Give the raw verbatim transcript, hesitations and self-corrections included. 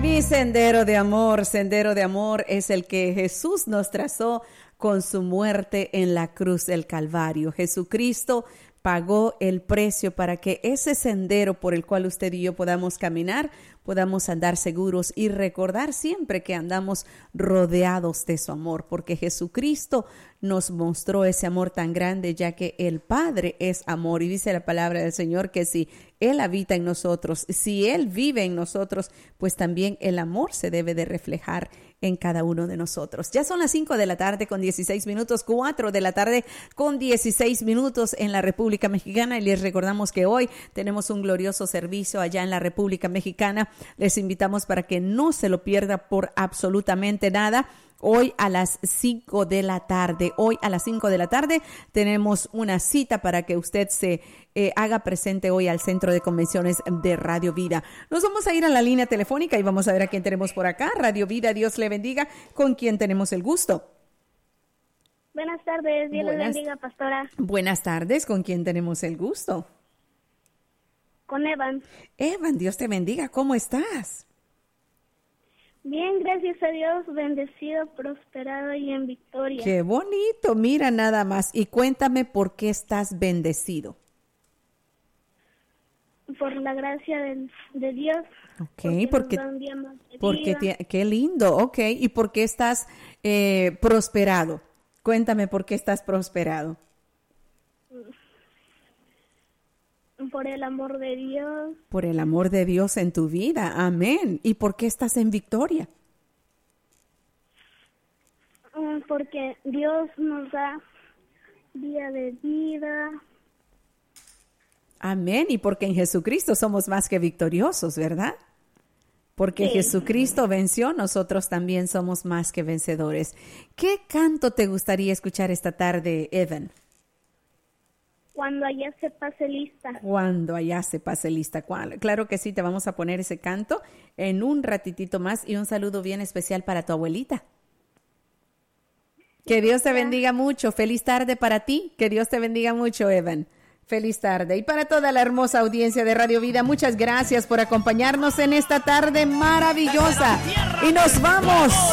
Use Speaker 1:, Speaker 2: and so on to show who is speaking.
Speaker 1: Mi sendero de amor, sendero de amor es el que Jesús nos trazó con su muerte en la cruz del Calvario. Jesucristo pagó el precio para que ese sendero por el cual usted y yo podamos caminar, podamos andar seguros y recordar siempre que andamos rodeados de su amor, porque Jesucristo nos mostró ese amor tan grande, ya que el Padre es amor. Y dice la palabra del Señor que si Él habita en nosotros, si Él vive en nosotros, pues también el amor se debe de reflejar en cada uno de nosotros. Ya son las cinco de la tarde con dieciséis minutos, cuatro de la tarde con dieciséis minutos en la República Mexicana, y les recordamos que hoy tenemos un glorioso servicio allá en la República Mexicana. Les invitamos para que no se lo pierda por absolutamente nada. Hoy a las cinco de la tarde, hoy a las cinco de la tarde tenemos una cita para que usted se eh, haga presente hoy al Centro de Convenciones de Radio Vida. Nos vamos a ir a la línea telefónica y vamos a ver a quién tenemos por acá. Radio Vida, Dios le bendiga. ¿Con quién tenemos el gusto?
Speaker 2: Buenas tardes, Dios le bendiga, pastora.
Speaker 1: Buenas tardes, ¿con quién tenemos el gusto?
Speaker 2: Con Evan.
Speaker 1: Evan, Dios te bendiga, ¿cómo estás?
Speaker 2: Bien, gracias a Dios, bendecido, prosperado y en victoria.
Speaker 1: Qué bonito, mira nada más. Y cuéntame por qué estás bendecido.
Speaker 2: Por la gracia de, de Dios.
Speaker 1: Ok, porque,
Speaker 2: porque,
Speaker 1: porque te, qué lindo, ok. ¿Y por qué estás eh, prosperado? Cuéntame por qué estás prosperado.
Speaker 2: Por el amor de Dios.
Speaker 1: Por el amor de Dios en tu vida, amén. ¿Y por qué estás en victoria?
Speaker 2: Porque Dios nos da día de vida.
Speaker 1: Amén, y porque en Jesucristo somos más que victoriosos, ¿verdad? Porque sí. Jesucristo venció, nosotros también somos más que vencedores. ¿Qué canto te gustaría escuchar esta tarde, Evan?
Speaker 2: Cuando allá se pase lista.
Speaker 1: Cuando allá se pase lista. Claro que sí, te vamos a poner ese canto en un ratitito más, y un saludo bien especial para tu abuelita. Que Dios te bendiga mucho. Feliz tarde para ti. Que Dios te bendiga mucho, Evan. Feliz tarde. Y para toda la hermosa audiencia de Radio Vida, muchas gracias por acompañarnos en esta tarde maravillosa. Y nos vamos.